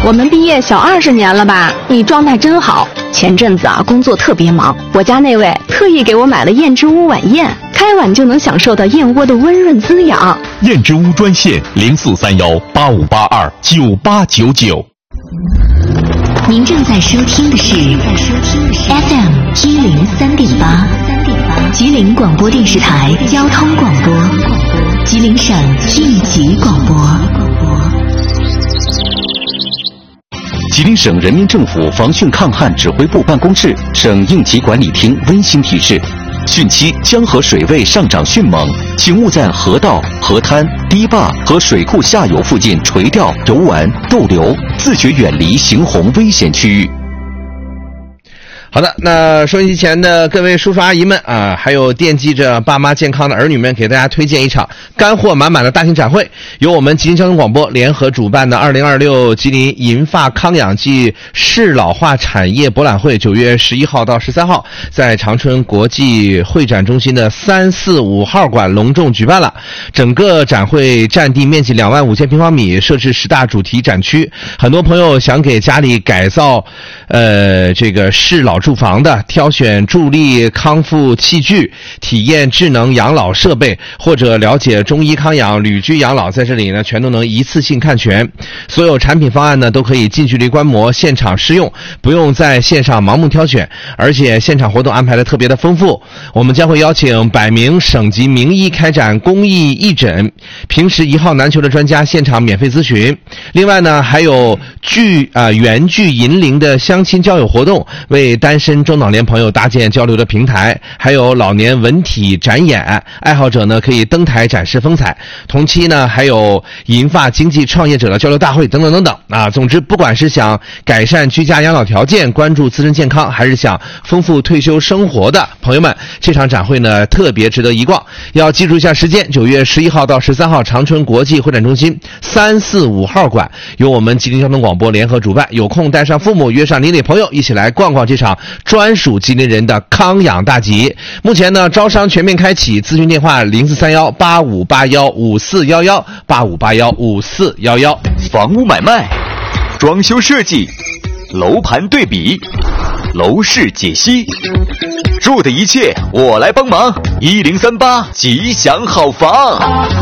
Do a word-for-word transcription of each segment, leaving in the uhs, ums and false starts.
我们毕业小二十年了吧？你状态真好。前阵子啊，工作特别忙，我家那位特意给我买了燕之屋晚宴，开碗就能享受到燕窝的温润滋养。 燕之屋专线零四三幺八五八二九八九九。 您正在收听的是 F M 一零三点八，吉林广播电视台交通广播，吉林省应急广播。 吉林省人民政府防汛抗旱指挥部办公室、省应急管理厅温馨提示：汛期江河水位上涨迅猛，请勿在河道、河滩、堤坝和水库下游附近垂钓、游玩、逗留，自觉远离行洪危险区域。 好的，那收音机前的各位叔叔阿姨们啊，还有惦记着爸妈健康的儿女们，给大家推荐一场干货满满的大型展会，由我们吉林交通广播联合主办的二零二六吉林银发康养暨适老化产业博览会，九月十一号到十三号在长春国际会展中心的三四五号馆隆重举办了。整个展会占地面积两万五千平方米，设置十大主题展区。很多朋友想给家里改造，呃，这个适老住房的，挑选助力康复器具，体验智能养老设备，或者了解中医康养、旅居养老，在这里呢全都能一次性看全。所有产品方案呢都可以近距离观摩，现场试用，不用在线上盲目挑选，而且现场活动安排的特别的丰富。我们将会邀请百名省级名医开展公益义诊，平时一号难求的专家现场免费咨询。另外呢还有聚啊、呃、原聚银龄的相亲交友活动，为单身中老年朋友搭建交流的平台，还有老年文体展演，爱好者呢可以登台展示风采。同期呢还有银发经济创业者的交流大会等等等等啊。总之，不管是想改善居家养老条件、关注自身健康，还是想丰富退休生活的朋友们，这场展会呢特别值得一逛。要记住一下时间，九月十一号到十三号，长春国际会展中心三四五号馆，由我们吉林交通广播联合主办。有空带上父母，约上邻里朋友，一起来逛逛这场专属吉林人的康养大集。目前呢招商全面开启，咨询电话零四三幺八五八幺五四幺幺八五八幺五四幺幺。 房屋买卖、装修设计、楼盘对比、楼市解析，住的一切我来帮忙。一零三八吉祥好房。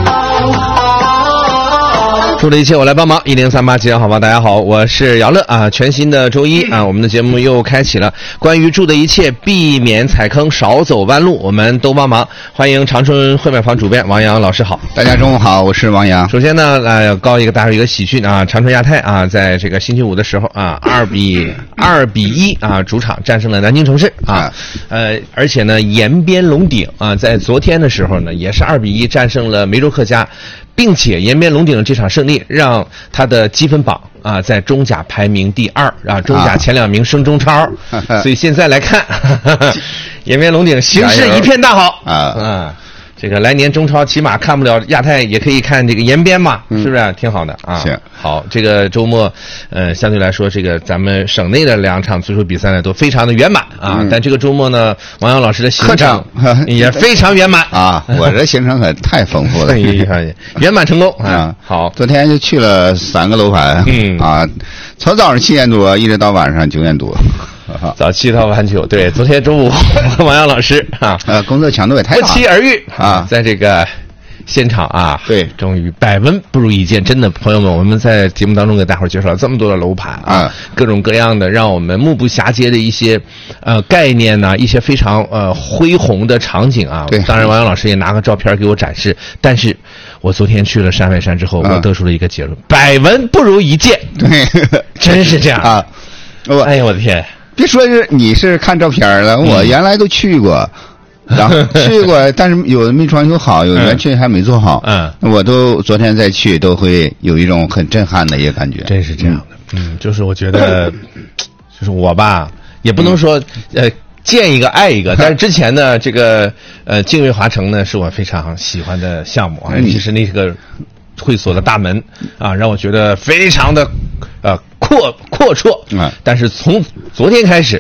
住的一切我来帮忙，一零三八吉祥好房。大家好，我是姚乐啊。全新的周一啊，我们的节目又开启了。关于住的一切，避免踩坑，少走弯路，我们都帮忙。欢迎长春汇买房主编王洋老师好。 大家中午好，我是王洋。 首先呢，呃，告一个大家一个喜讯啊，长春亚泰啊，在这个星期五的时候啊，二比二比一啊，主场战胜了南京城市啊，呃，而且呢，延边龙鼎啊，在昨天的时候呢，也是二比一战胜了梅州客家。并且延边龙鼎的这场胜利让他的积分榜啊在中甲排名第二啊，中甲前两名升中超，啊、所以现在来看，呵呵延边龙鼎形势一片大好啊啊！这个来年中超起码看不了亚泰，也可以看这个延边嘛，嗯、是不是、啊、挺好的啊？ 是好，这个周末，呃，相对来说，这个咱们省内的两场足球比赛呢都非常的圆满啊。嗯、但这个周末呢，王洋老师的行程也非常圆满啊。我这行程可太丰富了， 圆满成功啊。好， 昨天就去了三个楼盘，嗯啊，从早上七点多一直到晚上九点多。 早七到晚九，对，昨天中午王洋老师啊， 呃，工作强度也太大， 不期而遇啊，在这个现场啊， 对， 终于百闻不如一见，真的，朋友们，我们在节目当中给大伙儿介绍了这么多的楼盘啊，啊各种各样的让我们目不暇接的一些呃概念呐、啊，一些非常呃恢宏的场景啊。 对， 当然王洋老师也拿个照片给我展示，但是我昨天去了山外山之后，我得出了一个结论：百闻不如一见。 对， 真是这样啊！我哎呀，我的天！ 别说是你是看照片了，我原来都去过，嗯、然后去过，但是有的没装修好，有的完全还没做好。嗯，我都昨天再去都会有一种很震撼的一个感觉。 真是这样的，嗯，嗯就是我觉得，就是我吧，也不能说、嗯、呃见一个爱一个，但是之前呢，这个呃净月华城呢是我非常喜欢的项目啊，尤其是那个会所的大门啊，让我觉得非常的呃阔阔绰。嗯，但是从昨天开始，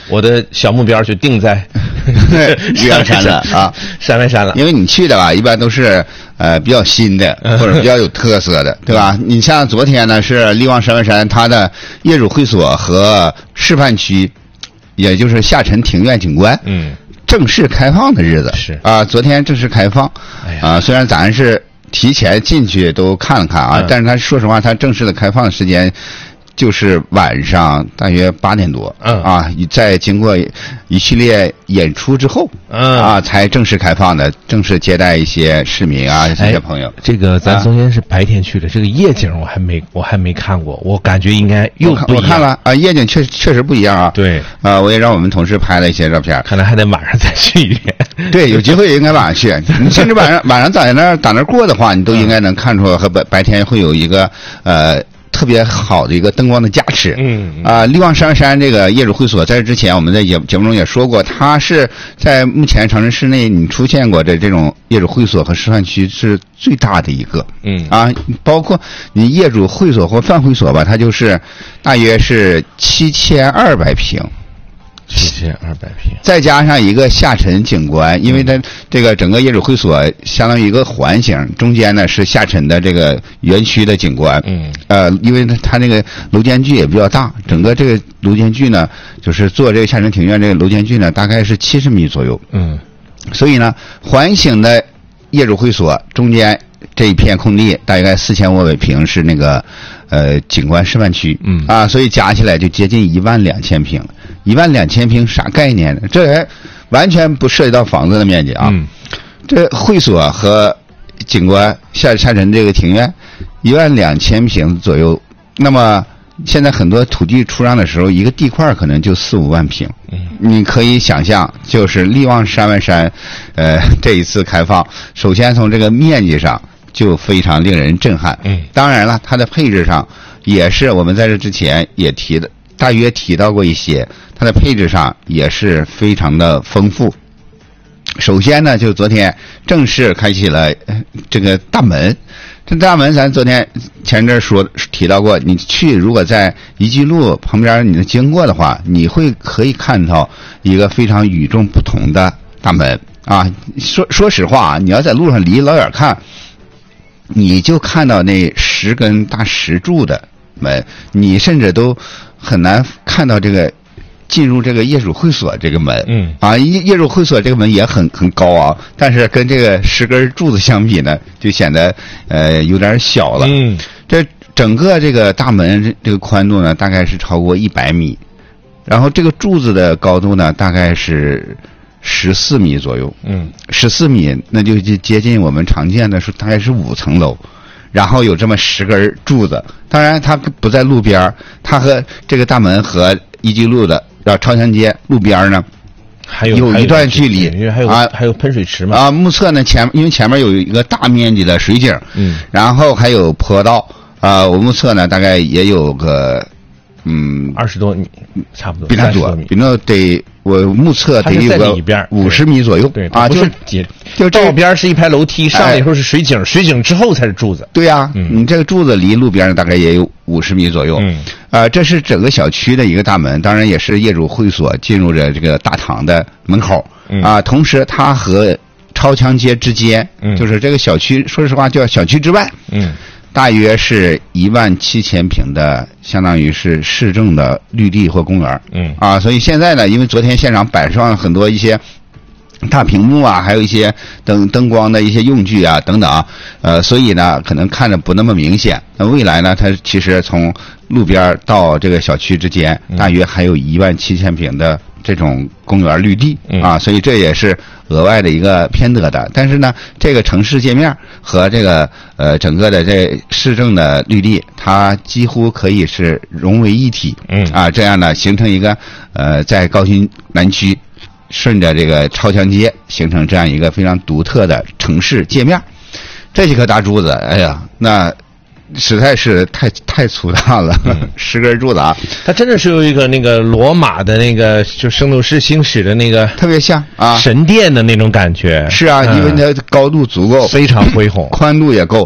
我的小目标就定在玉阳山了啊， 山外山了。 因为你去的吧，一般都是呃比较新的或者比较有特色的，对吧？你像昨天呢是力旺山外山它的业主会所和示范区，也就是下沉庭院景观，嗯，正式开放的日子是啊，昨天正式开放，哎呀啊，虽然咱是提前进去都看了看啊，嗯、但是他说实话，他正式的开放的时间。就是晚上大约八点多，嗯啊，在经过一系列演出之后，嗯啊，才正式开放的，正式接待一些市民啊，这些朋友。 这个咱昨天是白天去的，这个夜景我还没我还没看过，我感觉应该又不一样。 我看了啊，夜景确确实不一样啊。 对， 啊，我也让我们同事拍了一些照片， 看来还得晚上再去一遍。 对，有机会应该晚上去。你甚至晚上晚上在那儿打那儿过的话，你都应该能看出和白白天会有一个呃。特别好的一个灯光的加持，嗯啊，力旺山山这个业主会所，在这之前我们在节节目中也说过，它是在目前长春市内你出现过的这种业主会所和示范区是最大的一个，嗯啊，包括你业主会所或泛会所吧，它就是大约是七千二百平。 七千二百平， 再加上一个下沉景观，因为它这个整个业主会所相当于一个环形，中间呢是下沉的这个园区的景观。嗯，呃，因为它它那个楼间距也比较大，整个这个楼间距呢，就是做这个下沉庭院这个楼间距呢，大概是七十米左右。嗯，所以呢，环形的业主会所中间这一片空地大概四千五百平是那个呃景观示范区。嗯啊，所以加起来就接近一万两千平。一万两千平啥概念呢？这还完全不涉及到房子的面积啊！嗯、这会所和景观下下沉这个庭院，一万两千平左右。那么现在很多土地出让的时候，一个地块可能就四五万平。嗯，你可以想象，就是力旺山外山，呃，这一次开放，首先从这个面积上就非常令人震撼。嗯，当然了，它的配置上也是我们在这之前也提的。大约提到过一些，它的配置上也是非常的丰富。首先呢，就昨天正式开启了这个大门。这大门咱昨天前阵说提到过，你去如果在宜居路旁边你经过的话，你会可以看到一个非常与众不同的大门啊。说说实话啊，你要在路上离老远看，你就看到那十根大石柱的门，你甚至都很难看到这个进入这个业主会所这个门。嗯啊，业业主会所这个门也很很高啊，但是跟这个十根柱子相比呢，就显得呃有点小了。嗯，这整个这个大门这个宽度呢，大概是超过一百米，然后这个柱子的高度呢，大概是十四米左右。嗯，十四米那就接近我们常见的是大概是五层楼。然后有这么十根柱子，当然它不在路边，它和这个大门和宜居路的啊朝阳街路边呢， 还有有一段距离， 因为还有啊还有喷水池嘛啊，目测呢前因为前面有一个大面积的水井，嗯，然后还有坡道啊，我目测呢大概也有个嗯二十多米，差不多比那多，比那得我目测得有个五十米左右。 对啊， 就就道边是一排楼梯，上来以后是水井，水井之后才是柱子。 对呀，你这个柱子离路边大概也有五十米左右。嗯，啊，这是整个小区的一个大门，当然也是业主会所进入着这个大堂的门口。啊，同时它和超强街之间，就是这个小区，说实话叫小区之外。嗯。大约是一万七千平的，相当于是市政的绿地或公园。嗯啊，所以现在呢，因为昨天现场摆上很多一些大屏幕啊，还有一些灯灯光的一些用具啊等等，呃，所以呢，可能看着不那么明显。那未来呢，它其实从路边到这个小区之间，大约还有一万七千平的这种公园绿地啊，所以这也是额外的一个偏得的。但是呢，这个城市界面和这个呃整个的这市政的绿地，它几乎可以是融为一体。嗯啊，这样呢形成一个呃在高新南区顺着这个超强街形成这样一个非常独特的城市界面。这几颗大柱子，哎呀，那实在是太太粗大了，嗯、十根柱子啊！ 它真的是有一个那个罗马的那个就圣斗士星矢的那个特别像啊神殿的那种感觉。 是啊，嗯、因为它高度足够， 非常恢宏， 宽度也够。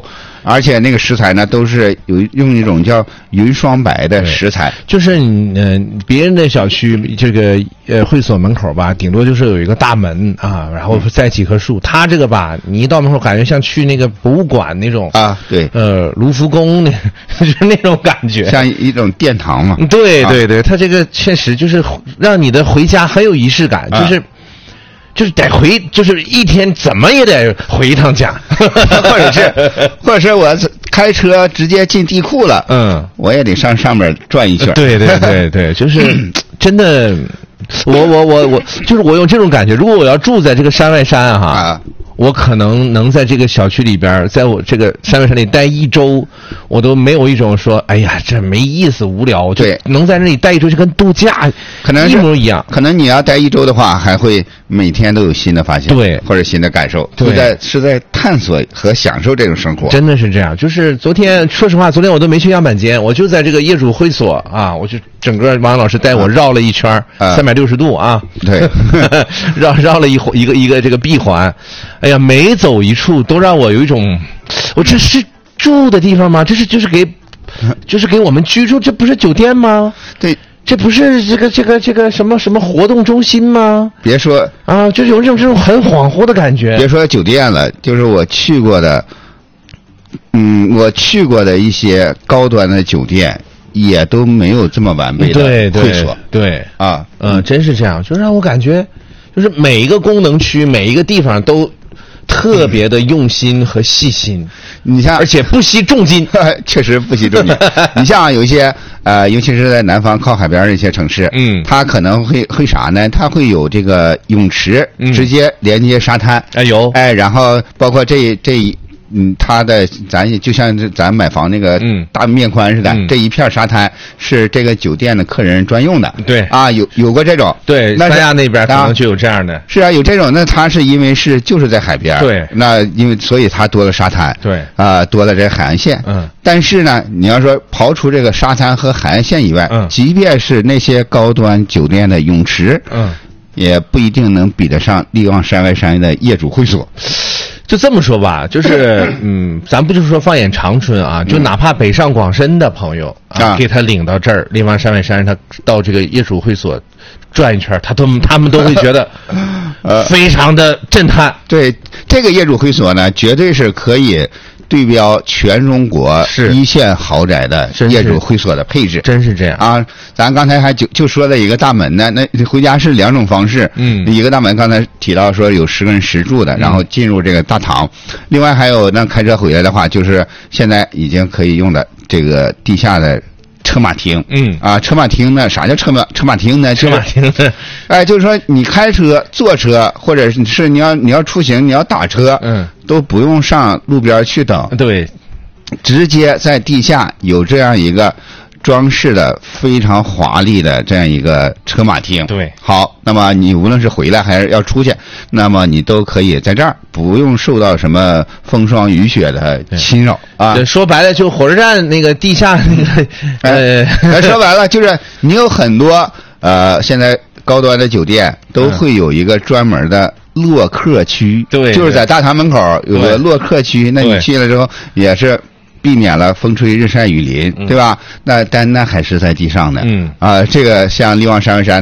而且那个食材呢都是有用一种叫云双白的食材， 就是嗯、呃，别人的小区这个呃会所门口吧，顶多就是有一个大门啊，然后再几棵树，他这个吧，你一到门口感觉像去那个博物馆那种啊，对， 呃卢浮宫那就是那种感觉， 像一种殿堂嘛。 对对对，他这个确实就是让你的回家很有仪式感，就是。啊就是得回，就是一天怎么也得回一趟家， 或者是，或者是我开车直接进地库了， 嗯， 我也得上上面转一圈。 对对对对，就是真的，我我我我，就是我有这种感觉。如果我要住在这个山外山哈，啊，我可能能在这个小区里边，在我这个山外山里待一周，我都没有一种说，哎呀，这没意思、无聊。 对， 能在那里待一周就跟度假可能一模一样。 可能你要待一周的话，还会每天都有新的发现， 对， 或者新的感受， 对， 在是在探索和享受这种生活。 真的是这样。就是昨天，说实话，昨天我都没去样板间，我就在这个业主会所啊，我就整个王老师带我绕了一圈，三百六十度啊， 对， 绕绕了一一个一个这个闭环。哎呀，每走一处都让我有一种，我这是住的地方吗？这是就是给，就是给我们居住，这不是酒店吗？ 对， 这不是这个这个这个什么什么活动中心吗？ 别说啊，就是有这种这种很恍惚的感觉。 别说酒店了，就是我去过的，嗯，我去过的一些高端的酒店，也都没有这么完备的会所。 对对对啊， 嗯，真是这样，就让我感觉，就是每一个功能区，每一个地方都特别的用心和细心。 嗯、你像， 而且不惜重金， 确实不惜重金。你像有一些呃，尤其是在南方靠海边的一些城市， 嗯， 它可能会会啥呢？它会有这个泳池， 嗯、 直接连接沙滩。 哎有， 哎，然后包括这这。嗯，它的咱就像咱买房那个大面宽似的， 嗯、 这一片沙滩是这个酒店的客人专用的。 对啊，有有过这种。 对，三亚那边可能就有这样的。 是啊，有这种，那它是因为是就是在海边。 对。 那因为所以它多了沙滩。 对。 啊，多了这海岸线。 嗯。 但是呢，你要说刨除这个沙滩和海岸线以外， 嗯， 即便是那些高端酒店的泳池， 嗯， 也不一定能比得上力旺山外山的业主会所。 就这么说吧，就是嗯，咱不就是说放眼长春啊，就哪怕北上广深的朋友啊， 啊给他领到这儿，力旺山外山，他到这个业主会所转一圈，他都他们都会觉得，呃，非常的震撼。 对，这个业主会所呢，绝对是可以对标全中国一线豪宅的业主会所的配置， 真是这样啊！咱刚才还就就说了一个大门呢，那回家是两种方式， 嗯， 一个大门刚才提到说有十个人十住的，然后进入这个大堂，嗯、另外还有那开车回来的话，就是现在已经可以用的这个地下的车马亭， 嗯啊，车马亭呢，啥叫车马车马亭呢？ 车马亭呢？ 哎，就是说你开车、坐车，或者是你要你要出行，你要打车， 嗯， 都不用上路边去等， 对， 直接在地下有这样一个装饰的非常华丽的这样一个车马厅。 对， 好，那么你无论是回来还是要出去，那么你都可以在这儿，不用受到什么风霜雨雪的侵扰啊。 说白了，就火车站那个地下那个，呃， 哎、说白了就是你有很多呃，现在高端的酒店都会有一个专门的落客区， 对， 就是在大堂门口有个落客区，那你去了之后也是避免了风吹日晒雨淋，对吧？那但那还是在地上的， 嗯啊，这个像力旺山外山。